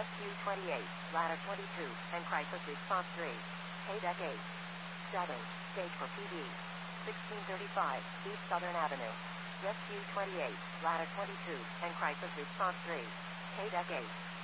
Rescue 28, ladder 22, and crisis response 3. KDEC 8. Dubbing. Stage for PD. 1635, East Southern Avenue. Rescue 28, ladder 22, and crisis response 3. KDEC 8.